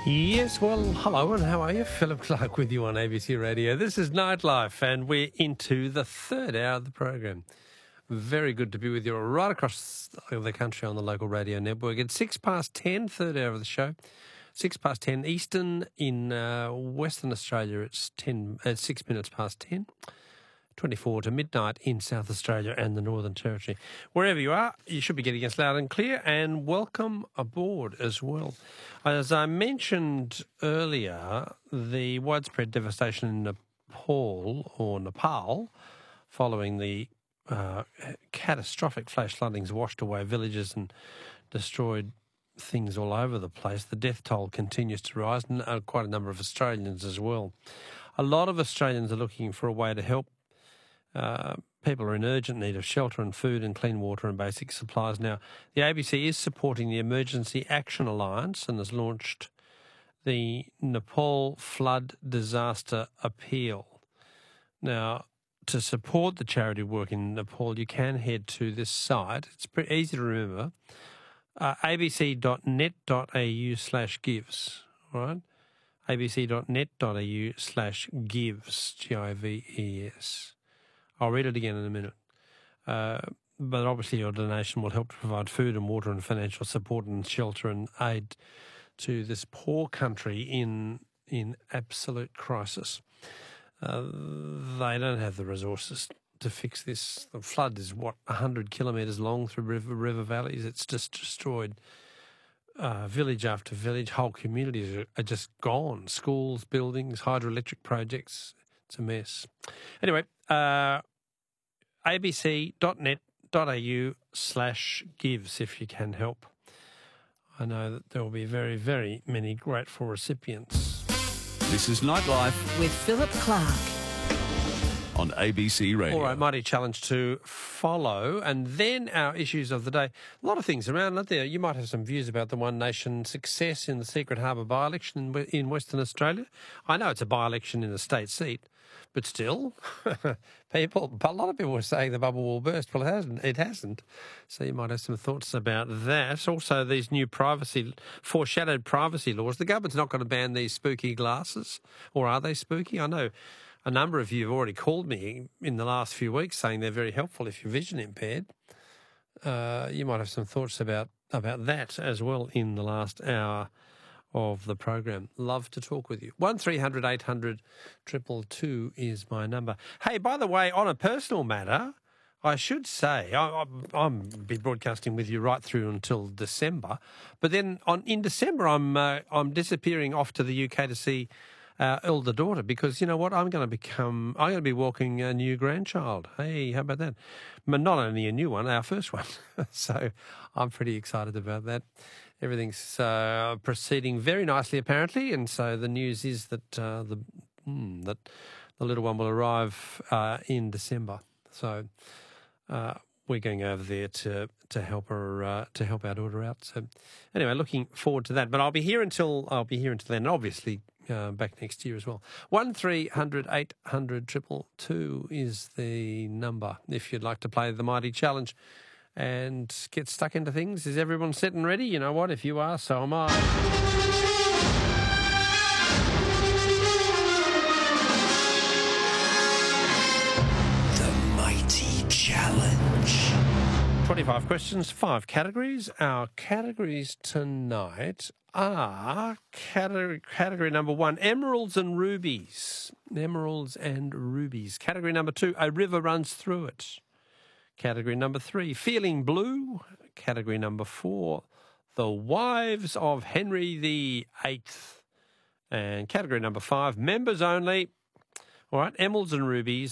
Yes, well, hello and how are you? Philip Clark with you on ABC Radio. This is Nightlife and we're into the third hour of the program. Very good to be with you right across the country on the local radio network. It's 10:06, third hour of the show. 10:06 Eastern. In Western Australia, it's 6 minutes past 10. 24 to midnight in South Australia and the Northern Territory. Wherever you are, you should be getting us loud and clear, and welcome aboard as well. As I mentioned earlier, the widespread devastation in Nepal, following the catastrophic flash floodings washed away villages and destroyed things all over the place. The death toll continues to rise, and quite a number of Australians as well. A lot of Australians are looking for a way to help. People are in urgent need of shelter and food and clean water and basic supplies. Now, the ABC is supporting the Emergency Action Alliance and has launched the Nepal Flood Disaster Appeal. Now, to support the charity work in Nepal, you can head to this site. It's pretty easy to remember, abc.net.au/gives, all right? abc.net.au/gives, Gives. I'll read it again in a minute. But obviously your donation will help to provide food and water and financial support and shelter and aid to this poor country in absolute crisis. They don't have the resources to fix this. The flood is, 100 kilometres long through river valleys. It's just destroyed village after village. Whole communities are just gone. Schools, buildings, hydroelectric projects. It's a mess. Anyway, abc.net.au/gives if you can help. I know that there will be very, very many grateful recipients. This is Nightlife with Philip Clark on ABC Radio. All right, mighty challenge to follow, and then our issues of the day. A lot of things around, aren't there? You might have some views about the One Nation success in the Secret Harbour by-election in Western Australia. I know it's a by-election in a state seat, but still, a lot of people were saying the bubble will burst. Well, it hasn't. So you might have some thoughts about that. Also, these new foreshadowed privacy laws. The government's not going to ban these spooky glasses, or are they spooky? I know a number of you have already called me in the last few weeks saying they're very helpful if you're vision impaired. You might have some thoughts about that as well in the last hour of the program. Love to talk with you. 1300 800 222 is my number. Hey, by the way, on a personal matter, I should say I'm be broadcasting with you right through until December, but then in December I'm disappearing off to the UK to see our elder daughter, because you know what, I'm going to be walking a new grandchild. Hey, how about that? But not only a new one, our first one. So I'm pretty excited about that. Everything's proceeding very nicely, apparently, and so the news is that the little one will arrive in December. So we're going over there to help her to help our daughter out. So anyway, looking forward to that. But I'll be here until then. Obviously, back next year as well. 1300 800 222 is the number if you'd like to play the Mighty Challenge and get stuck into things. Is everyone set and ready? You know what? If you are, so am I. The Mighty Challenge. 25 questions, 5 categories. Our categories tonight are category number 1, emeralds and rubies. Emeralds and rubies. Category number 2, a river runs through it. Category number 3, feeling blue. Category number 4, the wives of Henry VIII. And category number 5, members only. All right, emeralds and rubies,